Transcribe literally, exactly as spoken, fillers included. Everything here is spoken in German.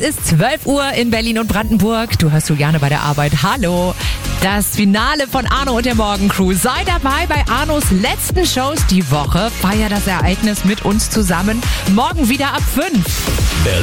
ist zwölf Uhr in Berlin und Brandenburg. Du hörst Juliane bei der Arbeit. Hallo. Das Finale von Arno und der Morgencrew. Sei dabei bei Arnos letzten Shows die Woche. Feier das Ereignis mit uns zusammen. Morgen wieder ab fünf.